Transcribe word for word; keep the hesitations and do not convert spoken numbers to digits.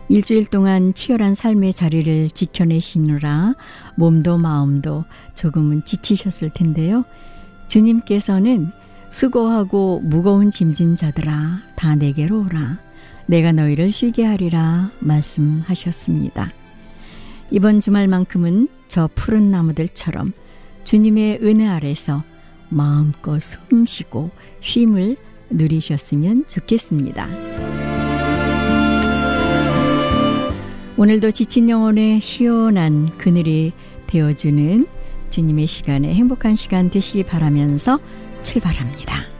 일주일 동안 치열한 삶의 자리를 지켜내시느라 몸도 마음도 조금은 지치셨을 텐데요. 주님께서는 수고하고 무거운 짐진 자들아 다 내게로 오라. 내가 너희를 쉬게 하리라 말씀하셨습니다. 이번 주말만큼은 저 푸른 나무들처럼 주님의 은혜 아래서 마음껏 숨쉬고 쉼을 누리셨으면 좋겠습니다. 오늘도 지친 영혼에 시원한 그늘이 되어주는 주님의 시간에 행복한 시간 되시기 바라면서 출발합니다.